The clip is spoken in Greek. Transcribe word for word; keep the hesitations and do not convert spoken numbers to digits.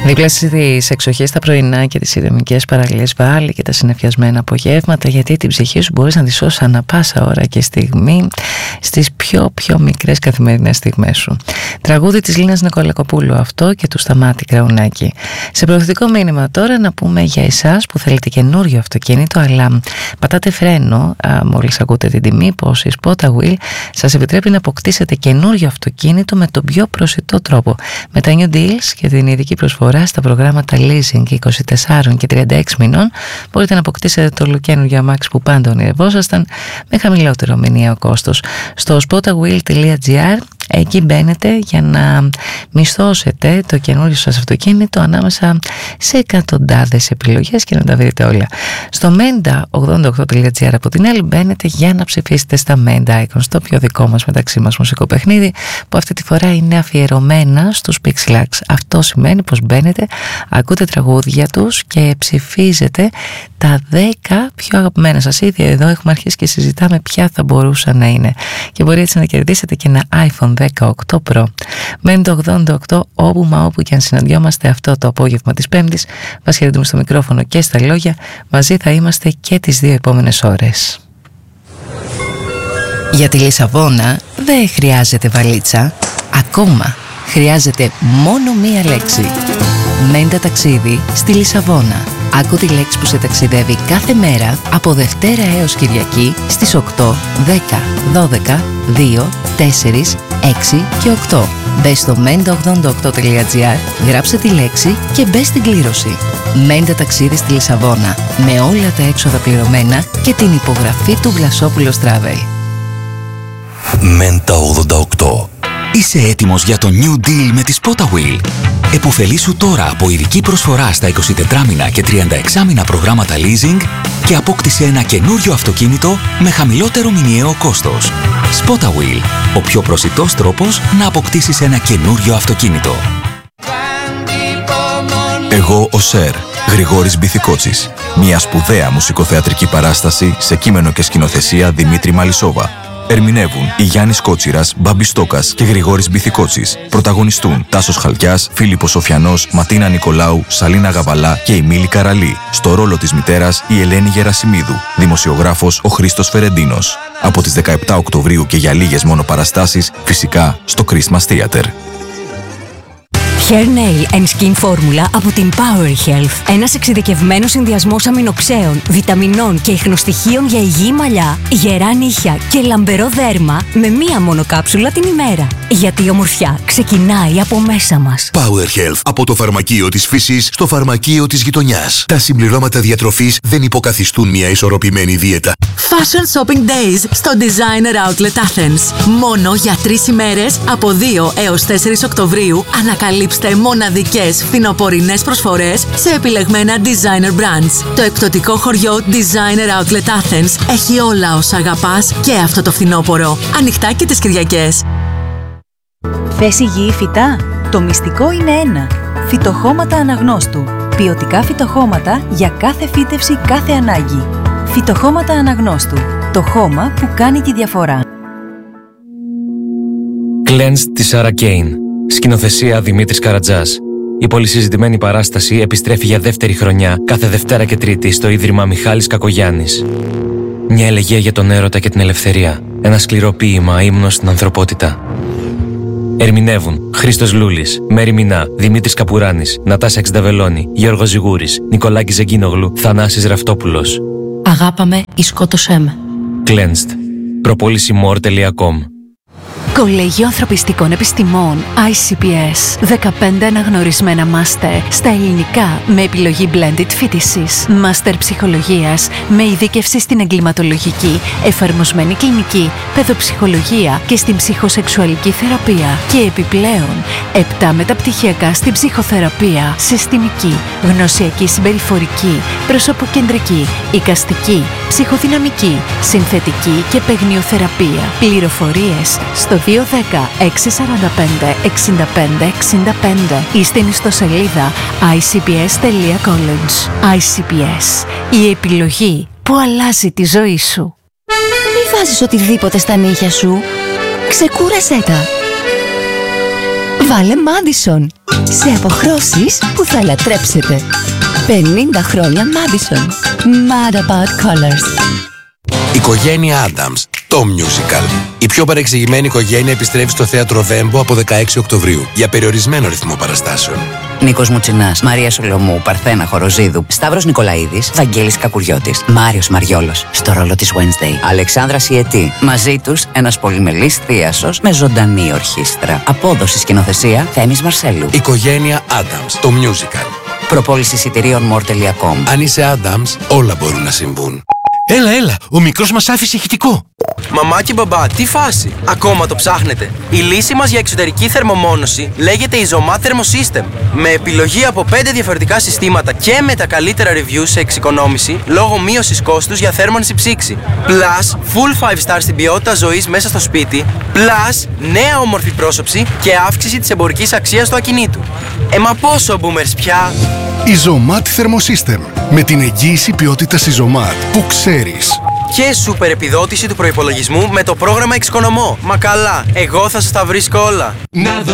Δίπλα στις εξοχές τα πρωινά και τις ηρεμικές παραλίες βάλει και τα συννεφιασμένα απογεύματα, γιατί την ψυχή σου μπορείς να τη σώσεις ανά πάσα ώρα και στιγμή στις πιο πιο μικρές καθημερινές στιγμές σου. Τραγούδι της Λίνας Νικολακοπούλου αυτό και του Σταμάτη Κραουνάκη. Σε προωθητικό μήνυμα τώρα να πούμε για εσάς που θέλετε καινούριο αυτοκίνητο αλλά πατάτε φρένο α, μόλις ακούτε την τιμή, πως η Spotawheel σας επιτρέπει να αποκτήσετε καινούριο αυτοκίνητο με τον πιο προσιτό τρόπο. Με τα New Deals και την ειδική προσφορά στα προγράμματα leasing είκοσι τέσσερα και τριάντα έξι μηνών μπορείτε να αποκτήσετε το ολοκαίνουργιο αμάξι που πάντα ονειρευόσασταν με χαμηλότερο μηνιαίο κόστος. Στο spotawheel τελεία gr εκεί μπαίνετε για να μισθώσετε το καινούριο σας αυτοκίνητο ανάμεσα σε εκατοντάδες επιλογές και να τα βρείτε όλα. Στο μέντα ογδόντα οκτώ τελεία gr από την άλλη μπαίνετε για να ψηφίσετε στα Menda Icons, το πιο δικό μας μεταξύ μας μουσικό παιχνίδι που αυτή τη φορά είναι αφιερωμένα στους Pixelax. Αυτό σημαίνει πως μπαίνετε, ακούτε τραγούδια τους και ψηφίζετε τα δέκα πιο αγαπημένα σας. Ήδη εδώ έχουμε αρχίσει και συζητάμε ποια θα μπορούσαν να είναι και μπορεί έτσι να κερδίσετε και ένα iPhone δεκαοκτώ Pro. Menda ογδόντα οκτώ όπου μα όπου και αν συναντιόμαστε αυτό το απόγευμα της Πέμπτης. Вас χαιρετούμε στο μικρόφωνο και στα λόγια. Μαζί θα είμαστε και τις δύο επόμενες ώρες. Για τη Λισαβόνα δεν χρειάζεται βαλίτσα. Ακόμα χρειάζεται μόνο μία λέξη. Menda ταξίδι στη Λισαβόνα. Άκου τη λέξη που σε ταξιδεύει κάθε μέρα από Δευτέρα έως Κυριακή στις οκτώ, δέκα, δώδεκα, δύο, τέσσερα, έξι και οκτώ. Μπες στο menda ογδόντα οκτώ τελεία gr, γράψε τη λέξη και μπες στην κλήρωση. Menda ταξίδι στη Λισαβόνα με όλα τα έξοδα πληρωμένα και την υπογραφή του Βλασόπουλος Travel. Menda ογδόντα οκτώ. Είσαι έτοιμος για το New Deal με τη Spotawheel? Εποφελήσου τώρα από ειδική προσφορά στα εικοσιτετράμηνα και τριανταεξάμηνα προγράμματα leasing και απόκτησε ένα καινούριο αυτοκίνητο με χαμηλότερο μηνιαίο κόστος. Spotawheel, ο πιο προσιτός τρόπος να αποκτήσεις ένα καινούριο αυτοκίνητο. Εγώ ο Σερ, Γρηγόρης Μπιθικότσης. Μια σπουδαία μουσικοθεατρική παράσταση σε κείμενο και σκηνοθεσία Δημήτρη Μαλισσόβα. Ερμηνεύουν η Γιάννης Κότσιρας, Μπάμπης Στόκας και Γρηγόρης Μπιθικότσης. Πρωταγωνιστούν Τάσος Χαλκιάς, Φίλιππος Σοφιανός, Ματίνα Νικολάου, Σαλίνα Γαβαλά και η Μίλη Καραλή. Στο ρόλο της μητέρας η Ελένη Γερασιμίδου. Δημοσιογράφος ο Χρήστος Φερεντίνος. Από τις δεκαεπτά Οκτωβρίου και για λίγες μόνο παραστάσεις, φυσικά στο Christmas Theater. Hair Nail and Skin Formula από την Power Health. Ένας εξειδικευμένος συνδυασμός αμινοξέων, βιταμινών και ιχνοστοιχείων για υγιή μαλλιά, γερά νύχια και λαμπερό δέρμα με μία μόνο κάψουλα την ημέρα. Γιατί η ομορφιά ξεκινάει από μέσα μας. Power Health. Από το φαρμακείο της φύσης στο φαρμακείο της γειτονιάς. Τα συμπληρώματα διατροφής δεν υποκαθιστούν μια ισορροπημένη δίαιτα. Fashion Shopping Days στο Designer Outlet Athens. Μόνο για τρεις ημέρες από δύο έως τέσσερις Οκτωβρίου ανακαλύψτε μοναδικές φθινοπορεινές προσφορές σε επιλεγμένα designer brands. Το εκπτωτικό χωριό Designer Outlet Athens έχει όλα όσα αγαπάς και αυτό το φθινόπωρο. Ανοιχτά και τις Κυριακές. Θες υγιή φυτά? Το μυστικό είναι ένα. Φυτοχώματα Αναγνώστου. Ποιοτικά φυτοχώματα για κάθε φύτευση, κάθε ανάγκη. Φυτοχώματα Αναγνώστου. Το χώμα που κάνει τη διαφορά. Cleansed της Sarah Kane. Σκηνοθεσία Δημήτρης Καρατζάς. Η πολυσυζητημένη παράσταση επιστρέφει για δεύτερη χρονιά κάθε Δευτέρα και Τρίτη στο Ίδρυμα Μιχάλης Κακογιάννης. Μια ελεγεία για τον έρωτα και την ελευθερία. Ένα σκληρό ποίημα ύμνος στην ανθρωπότητα. Ερμηνεύουν Χρήστος Λούλης, Μέρη Μινά, Δημήτρης Καπουράνης, Νατάσα Εξδαβελώνη, Γιώργος Ζιγούρης, Νικολάκης Ζεγκίνογλου, Θανάσης Ραυτόπουλος. Αγάπαμε ή σκότωσέ με. Cleansed. προπόληση more τελεία com. Κολέγιο Ανθρωπιστικών Επιστημών άι σι πι ες. δεκαπέντε αναγνωρισμένα μάστερ στα ελληνικά με επιλογή blended φοιτησης. Μάστερ ψυχολογίας με ειδίκευση στην εγκληματολογική, εφαρμοσμένη κλινική, παιδοψυχολογία και στην ψυχοσεξουαλική θεραπεία. Και επιπλέον, επτά μεταπτυχιακά στην ψυχοθεραπεία, συστημική, γνωσιακή συμπεριφορική, προσωποκεντρική, εικαστική, ψυχοδυναμική, συνθετική και παιγνιοθεραπεία. Πληροφορίες στο δύο ένα μηδέν έξι τέσσερα πέντε εξήντα πέντε εξήντα πέντε ή στην ιστοσελίδα άι σι πι ες τελεία college. άι σι πι ες. Η επιλογή που αλλάζει τη ζωή σου. Μη βάζεις οτιδήποτε στα νύχια σου. Ξεκούρασέ τα. Βάλε Madison. σε αποχρώσεις που θα λατρέψετε. πενήντα χρόνια Madison. Mad about colors. Οικογένεια Άνταμς, το musical. Η πιο παρεξηγημένη οικογένεια επιστρέφει στο θέατρο Βέμπο από δεκαέξι Οκτωβρίου για περιορισμένο ρυθμό παραστάσεων. Νίκος Μουτσινάς, Μαρία Σολομού, Παρθένα Χοροζίδου, Σταύρος Νικολαίδης, Βαγγέλης Κακουριώτης, Μάριος Μαριόλος στο ρόλο της Wednesday, Αλεξάνδρα Σιετή. Μαζί τους ένας πολυμελής θίασος με ζωντανή ορχήστρα. Απόδοση σκηνοθεσία Θέμης Μαρσέλου. Οικογένεια Άνταμς, το musical. Προπόληση εισιτηρίων μορ τελεία κομ. Αν είσαι Άνταμς, όλα μπορούν να συμβούν. Έλα, έλα, ο μικρός μας άφησε ηχητικό. Μαμά και μπαμπά, τι φάση! Ακόμα το ψάχνετε? Η λύση μας για εξωτερική θερμομόνωση λέγεται Isomat Thermosystem. Με επιλογή από πέντε διαφορετικά συστήματα και με τα καλύτερα reviews σε εξοικονόμηση λόγω μείωσης κόστους για θέρμανση ψήξη. Plus, full five star στην ποιότητα ζωής μέσα στο σπίτι. Plus, νέα όμορφη πρόσωψη και αύξηση της εμπορικής αξίας του ακινήτου. Ε, μα πόσο boomers πια! Isomat Thermosystem. Με την εγγύηση ποιότητας Isomat που ξέρεις. Και σούπερ επιδότηση του προϋπολογισμού με το πρόγραμμα Εξοικονομώ. Μα καλά, εγώ θα σας τα βρίσκω όλα. Να δω